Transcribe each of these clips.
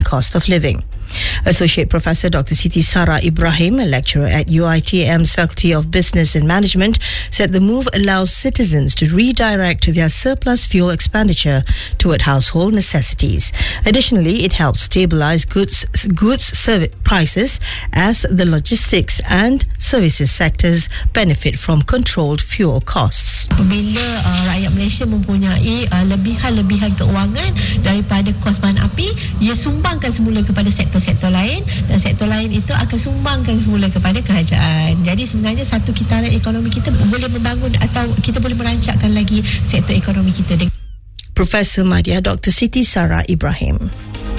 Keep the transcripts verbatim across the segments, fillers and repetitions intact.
cost of living. Associate Professor Doctor Siti Sarah Ibrahim, a lecturer at U I T M's Faculty of Business and Management, said the move allows citizens to redirect their surplus fuel expenditure toward household necessities. Additionally, it helps stabilize goods goods service prices as the logistics and services sectors benefit from controlled fuel costs. Bila uh, rakyat Malaysia mempunyai uh, lebihan-lebihan keuangan daripada kos bahan api, ia sumbangkan semula kepada sektor-sektor lain, dan sektor lain itu akan sumbangkan semula kepada kerajaan. Jadi sebenarnya satu kitaran ekonomi kita boleh membangun atau kita boleh merancakkan lagi sektor ekonomi kita. Professor Madya Doctor Siti Sarah Ibrahim.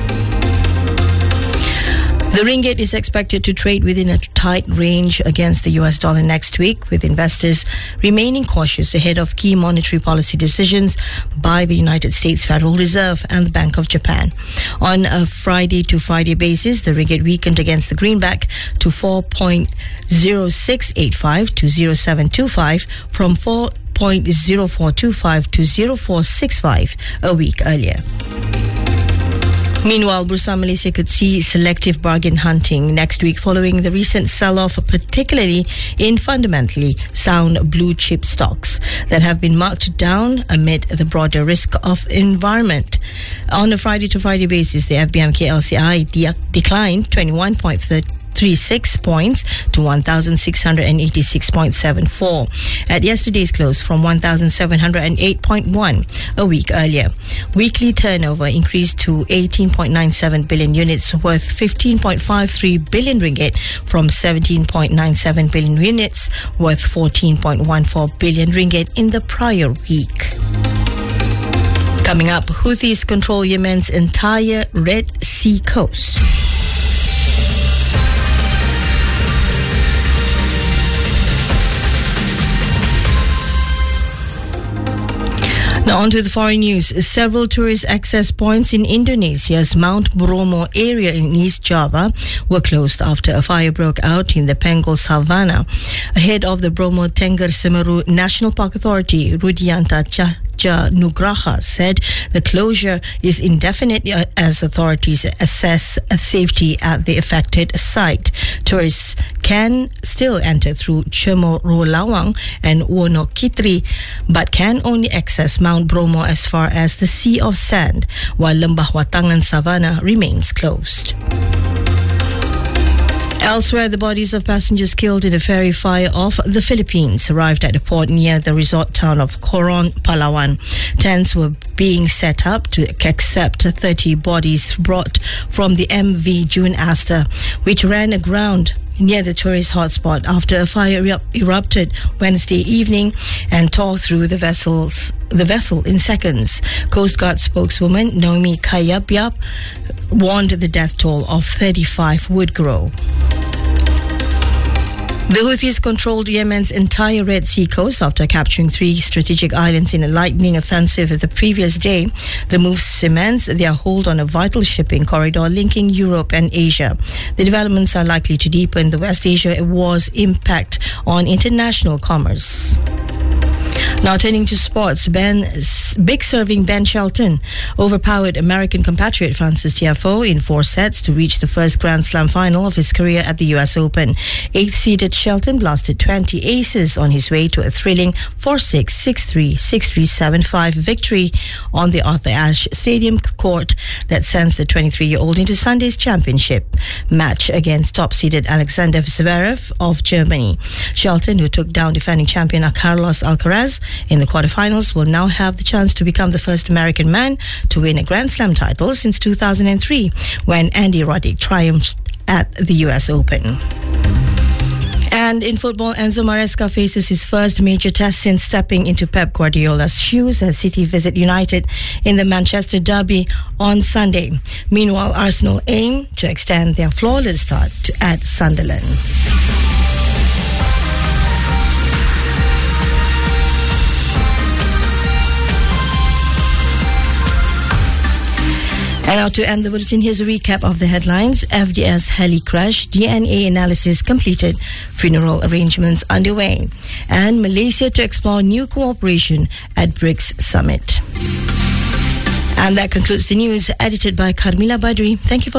The ringgit is expected to trade within a tight range against the U S dollar next week, with investors remaining cautious ahead of key monetary policy decisions by the United States Federal Reserve and the Bank of Japan. On a Friday to Friday basis, the ringgit weakened against the greenback to four point zero six eight five to zero seven two five from four point zero four two five to zero four six five a week earlier. Meanwhile, Bursa Malaysia could see selective bargain hunting next week following the recent sell-off, particularly in fundamentally sound blue chip stocks that have been marked down amid the broader risk of environment. On a Friday to Friday basis, the F B M K L C I de- declined twenty-one point three six points to one thousand six hundred eighty-six point seven four at yesterday's close from one thousand seven hundred eight point one a week earlier. Weekly turnover increased to eighteen point nine seven billion units, worth fifteen point five three billion ringgit from seventeen point nine seven billion units, worth fourteen point one four billion ringgit in the prior week. Coming up, Houthis control Yemen's entire Red Sea coast. Now on to the foreign news. Several tourist access points in Indonesia's Mount Bromo area in East Java were closed after a fire broke out in the Penggol Savannah. Ahead of the Bromo Tengger Semeru National Park Authority, Rudianta Cha Nugraha said the closure is indefinite as authorities assess safety at the affected site. Tourists can still enter through Cemorolawang and Wonokitri, but can only access Mount Bromo as far as the Sea of Sand, while Lembah Watangan Savannah remains closed. Elsewhere, the bodies of passengers killed in a ferry fire off the Philippines arrived at a port near the resort town of Coron, Palawan. Tents were being set up to accept thirty bodies brought from the M V June Aster, which ran aground near the tourist hotspot after a fire erupt- erupted Wednesday evening and tore through the vessels the vessel in seconds. Coast Guard spokeswoman Naomi Kayabyab warned the death toll of thirty-five would grow. The Houthis controlled Yemen's entire Red Sea coast after capturing three strategic islands in a lightning offensive the previous day. The move cements their hold on a vital shipping corridor linking Europe and Asia. The developments are likely to deepen the West Asia war's impact on international commerce. Now turning to sports, Ben, big serving Ben Shelton overpowered American compatriot Francis Tiafoe in four sets to reach the first Grand Slam final of his career at the U S Open. Eighth-seeded Shelton blasted twenty aces on his way to a thrilling four six, six three, six three, seven five victory on the Arthur Ashe Stadium court that sends the twenty-three-year-old into Sunday's championship match against top-seeded Alexander Zverev of Germany. Shelton, who took down defending champion Carlos Alcaraz in the quarterfinals, will now have the chance to become the first American man to win a Grand Slam title since two thousand three, when Andy Roddick triumphed at the U S Open. And in football, Enzo Maresca faces his first major test since stepping into Pep Guardiola's shoes as City visit United in the Manchester derby on Sunday. Meanwhile, Arsenal aim to extend their flawless start to, at Sunderland. And now to end the bulletin, here's a recap of the headlines. F D S heli crash, D N A analysis completed, funeral arrangements underway. And Malaysia to explore new cooperation at BRICS Summit. And that concludes the news, edited by Carmila Badri. Thank you for